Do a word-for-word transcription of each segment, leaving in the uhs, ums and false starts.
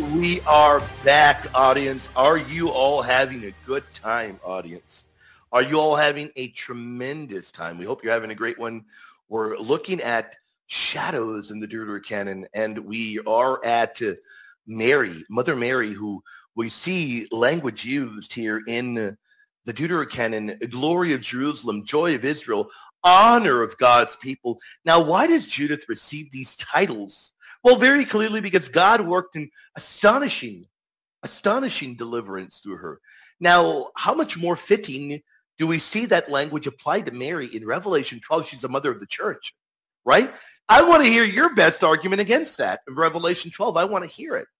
We are back, audience. Are you all having a good time, audience? Are you all having a tremendous time? We hope you're having a great one. We're looking at shadows in the Deuterocanon, and we are at uh, Mary, Mother Mary, who we see language used here in uh, the Deuterocanon, glory of Jerusalem, joy of Israel, honor of God's people. Now, why does Judith receive these titles? Well, very clearly because God worked in astonishing, astonishing deliverance through her. Now, how much more fitting do we see that language applied to Mary in Revelation twelve? She's the mother of the church, right? I want to hear your best argument against that. In Revelation twelve, I want to hear it.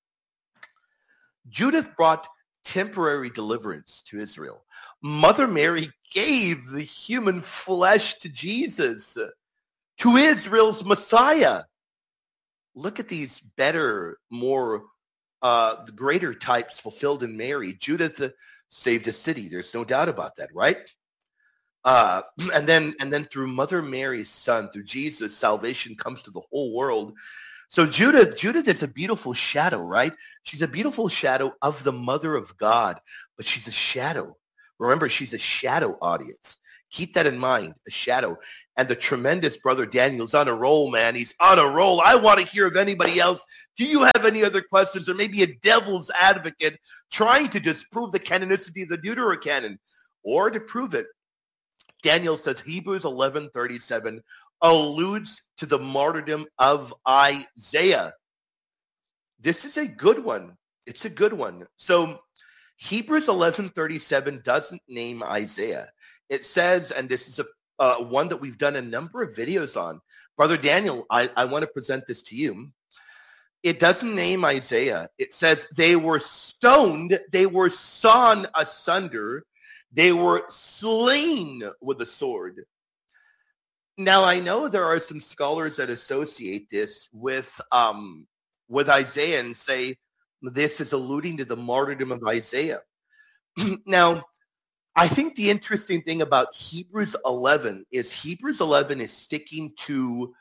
Judith brought temporary deliverance to Israel. Mother Mary gave the human flesh to Jesus, to Israel's Messiah. Look at these better, more, uh, the greater types fulfilled in Mary. Judith uh, saved a city. There's no doubt about that, right? Uh, and then, and then through Mother Mary's son, through Jesus, salvation comes to the whole world. So Judith, Judith is a beautiful shadow, right? She's a beautiful shadow of the Mother of God, but she's a shadow. Remember, she's a shadow, audience. Keep that in mind, a shadow. And the tremendous Brother Daniel's on a roll, man. He's on a roll. I want to hear of anybody else. Do you have any other questions, or maybe a devil's advocate trying to disprove the canonicity of the Deuterocanon, or to prove it? Daniel says Hebrews eleven thirty-seven alludes to the martyrdom of Isaiah. This is a good one. It's a good one. So Hebrews eleven thirty-seven doesn't name Isaiah. It says, and this is a uh, one that we've done a number of videos on. Brother Daniel, I, I want to present this to you. It doesn't name Isaiah. It says they were stoned, they were sawn asunder, they were slain with a sword. Now, I know there are some scholars that associate this with um, with Isaiah and say this is alluding to the martyrdom of Isaiah. Now, I think the interesting thing about Hebrews eleven is Hebrews eleven is sticking to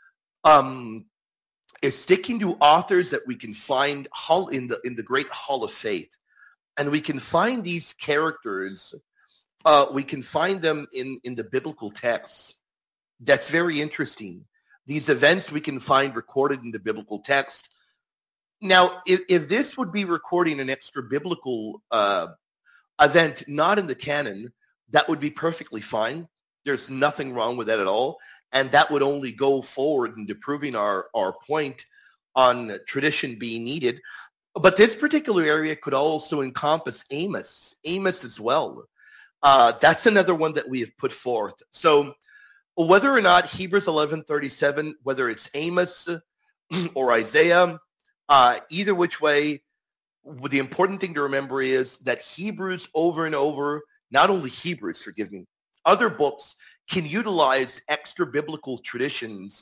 um, is sticking to authors that we can find in the in the Great Hall of Faith, and we can find these characters. Uh, we can find them in in the biblical texts. That's very interesting. These events we can find recorded in the biblical text. Now, if, if this would be recording an extra biblical uh, event not in the canon, that would be perfectly fine. There's nothing wrong with that at all. And that would only go forward into proving our, our point on tradition being needed. But this particular area could also encompass Amos, Amos as well. Uh, that's another one that we have put forth. So whether or not Hebrews eleven thirty-seven, whether it's Amos or Isaiah, uh, either which way, the important thing to remember is that Hebrews over and over, not only Hebrews, forgive me, other books can utilize extra biblical traditions.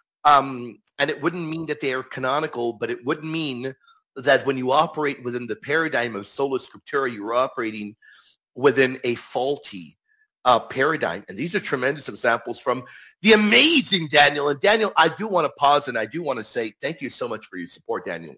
Um, and it wouldn't mean that they are canonical, but it would mean that when you operate within the paradigm of sola scriptura, you're operating within a faulty uh, paradigm. And these are tremendous examples from the amazing Daniel. And Daniel, I do want to pause and I do want to say thank you so much for your support, Daniel.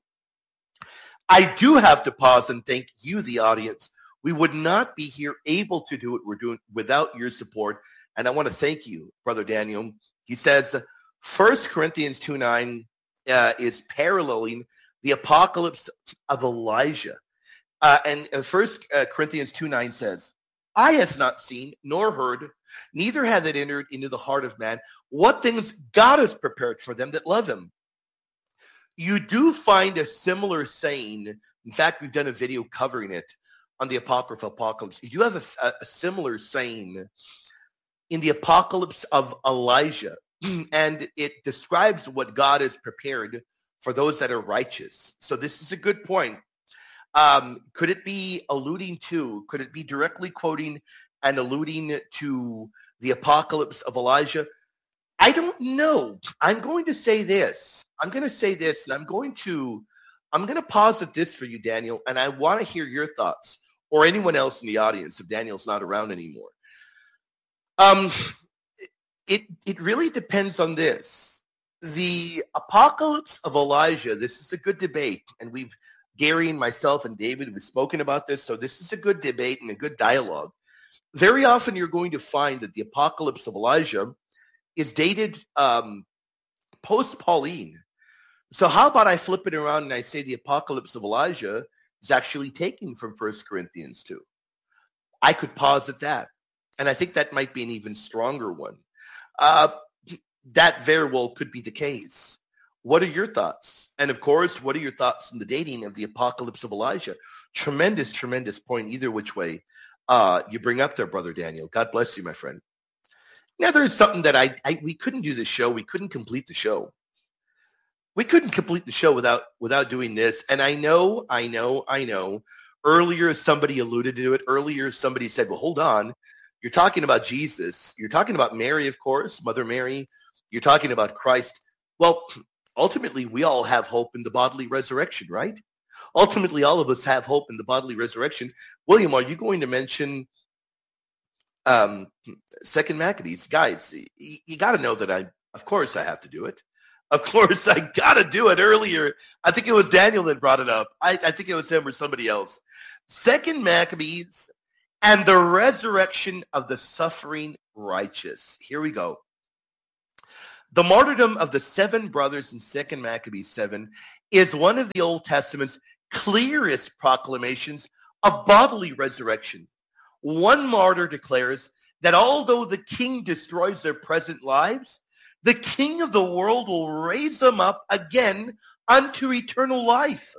I do have to pause and thank you, the audience. We would not be here able to do what we're doing without your support. And I want to thank you, Brother Daniel. He says, First Corinthians two nine uh, is paralleling the apocalypse of Elijah. Uh, and uh, First uh, Corinthians two nine says, Eye hath not seen, nor heard, neither hath it entered into the heart of man, what things God has prepared for them that love him. You do find a similar saying. In fact, we've done a video covering it on the Apocrypha Apocalypse. You do have a, a similar saying in the Apocalypse of Elijah, and it describes what God has prepared for those that are righteous. So this is a good point. Um, could it be alluding to, could it be directly quoting and alluding to the Apocalypse of Elijah? I don't know. I'm going to say this. I'm going to say this, and I'm going to, I'm going to posit this for you, Daniel, and I want to hear your thoughts, or anyone else in the audience if Daniel's not around anymore. Um, it it really depends on this. The Apocalypse of Elijah, this is a good debate, and we've Gary and myself and David, we've spoken about this, so this is a good debate and a good dialogue. Very often you're going to find that the apocalypse of Elijah is dated um, post-Pauline. So how about I flip it around and I say the apocalypse of Elijah is actually taken from First Corinthians two. I could posit that. And I think that might be an even stronger one. Uh, that very well could be the case. What are your thoughts? And of course, what are your thoughts on the dating of the apocalypse of Elijah? Tremendous, tremendous point either which way uh, you bring up there, Brother Daniel. God bless you, my friend. Now, there's something that I, I we couldn't do the show. We couldn't complete the show. We couldn't complete the show without without doing this. And I know, I know, I know. Earlier, somebody alluded to it. Earlier, somebody said, well, hold on. You're talking about Jesus. You're talking about Mary, of course, Mother Mary. You're talking about Christ. Well, ultimately, we all have hope in the bodily resurrection, right? Ultimately, all of us have hope in the bodily resurrection. William, are you going to mention um, Second Maccabees? Guys, you, you got to know that I, of course, I have to do it. Of course, I got to do it earlier. I think it was Daniel that brought it up. I, I think it was him or somebody else. Second Maccabees and the resurrection of the suffering righteous. Here we go. The martyrdom of the seven brothers in Second Maccabees seven is one of the Old Testament's clearest proclamations of bodily resurrection. One martyr declares that although the king destroys their present lives, the king of the world will raise them up again unto eternal life.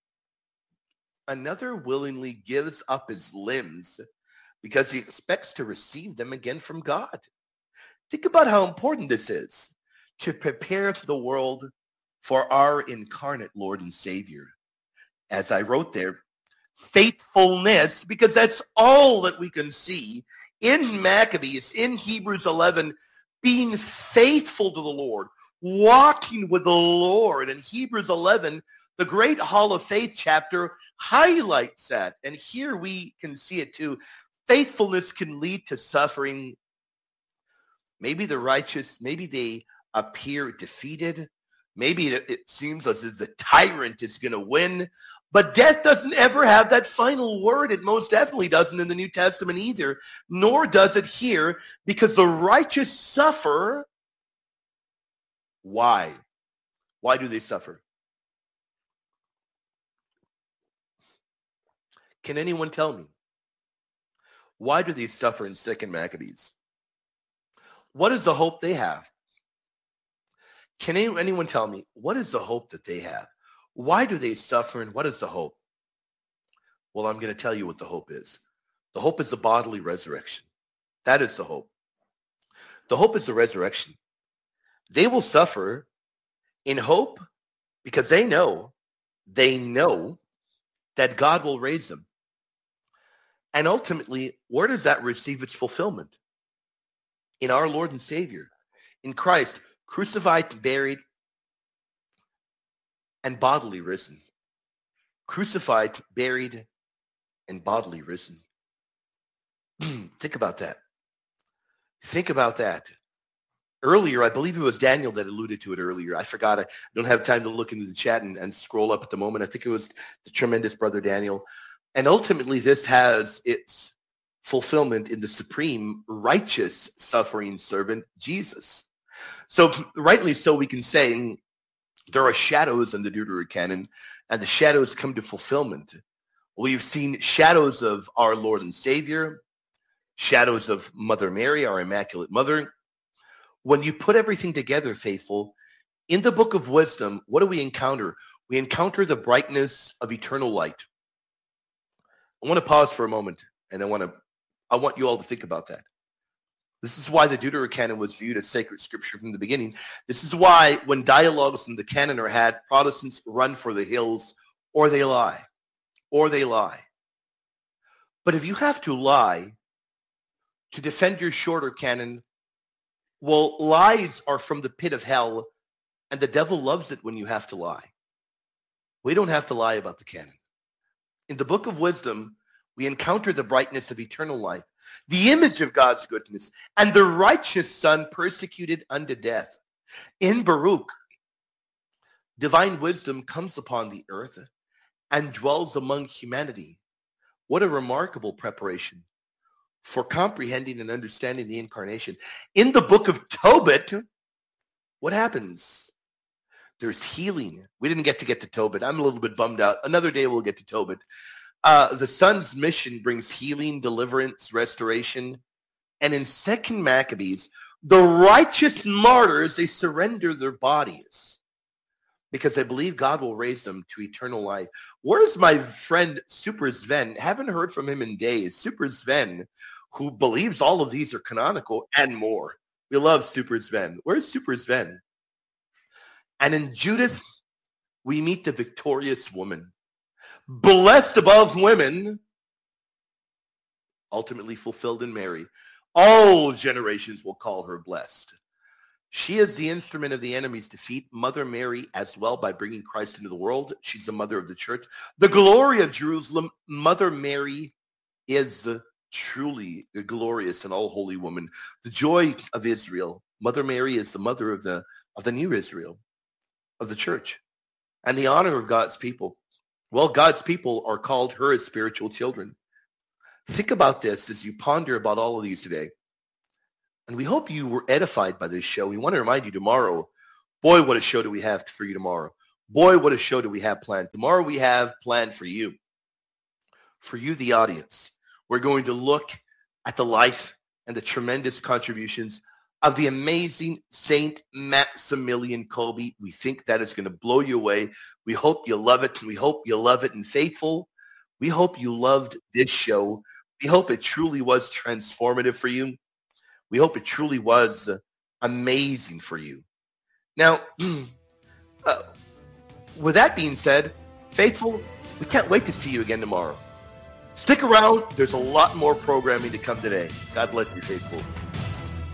Another willingly gives up his limbs because he expects to receive them again from God. Think about how important this is to prepare the world for our incarnate Lord and Savior. As I wrote there, faithfulness, because that's all that we can see in Maccabees, in Hebrews eleven, being faithful to the Lord, walking with the Lord. In Hebrews eleven, the great Hall of Faith chapter highlights that. And here we can see it too. Faithfulness can lead to suffering. Maybe the righteous, maybe they appear defeated. Maybe it, it seems as if the tyrant is going to win. But death doesn't ever have that final word. It most definitely doesn't in the New Testament either, nor does it here, because the righteous suffer. Why? Why do they suffer? Can anyone tell me? Why do they suffer in Second Maccabees? What is the hope they have? Can anyone tell me, what is the hope that they have? Why do they suffer, and what is the hope? Well, I'm going to tell you what the hope is. The hope is the bodily resurrection. That is the hope. The hope is the resurrection. They will suffer in hope because they know, they know that God will raise them. And ultimately, where does that receive its fulfillment? In our Lord and Savior, in Christ, crucified, buried, and bodily risen. Crucified, buried, and bodily risen. Think about that. Think about that. Earlier, I believe it was Daniel that alluded to it earlier. I forgot. I don't have time to look into the chat and, and scroll up at the moment. I think it was the tremendous Brother Daniel. And ultimately, this has its fulfillment in the supreme righteous suffering servant, Jesus. So rightly so, we can say there are shadows in the Deuterocanon, and the shadows come to fulfillment. We've seen shadows of our Lord and Savior, shadows of Mother Mary, our Immaculate Mother. When you put everything together, faithful, in the book of wisdom, what do we encounter? We encounter the brightness of eternal light. I want to pause for a moment, and I want to, I want you all to think about that. This is why the Deuterocanon was viewed as sacred scripture from the beginning. This is why when dialogues in the canon are had, Protestants run for the hills, or they lie, or they lie. But if you have to lie to defend your shorter canon, well, lies are from the pit of hell, and the devil loves it when you have to lie. We don't have to lie about the canon. In the book of wisdom, we encounter the brightness of eternal life, the image of God's goodness, and the righteous Son persecuted unto death. In Baruch, divine wisdom comes upon the earth, and dwells among humanity. What a remarkable preparation for comprehending and understanding the incarnation. In the book of Tobit, what happens? There's healing. We didn't get to get to Tobit. I'm a little bit bummed out. Another day we'll get to Tobit. Uh, the Son's mission brings healing, deliverance, restoration. And in Second Maccabees, the righteous martyrs, they surrender their bodies because they believe God will raise them to eternal life. Where's my friend Super Sven? Haven't heard from him in days. Super Sven, who believes all of these are canonical and more. We love Super Sven. Where's Super Sven? And in Judith, we meet the victorious woman, blessed above women, ultimately fulfilled in Mary. All generations will call her blessed. She is the instrument of the enemy's defeat, Mother Mary as well, by bringing Christ into the world. She's the mother of the church. The glory of Jerusalem, Mother Mary is truly a glorious and all-holy woman. The joy of Israel, Mother Mary is the mother of the, of the new Israel, of the church, and the honor of God's people. Well, God's people are called her as spiritual children. Think about this as you ponder about all of these today. And we hope you were edified by this show. We want to remind you tomorrow, boy, what a show do we have for you tomorrow. Boy, what a show do we have planned. Tomorrow we have planned for you, for you, the audience. We're going to look at the life and the tremendous contributions of the amazing Saint Maximilian Kolbe. We think that is going to blow you away. We hope you love it. We hope you love it. And faithful, we hope you loved this show. We hope it truly was transformative for you. We hope it truly was amazing for you. Now, uh, with that being said, faithful, we can't wait to see you again tomorrow. Stick around. There's a lot more programming to come today. God bless you, faithful.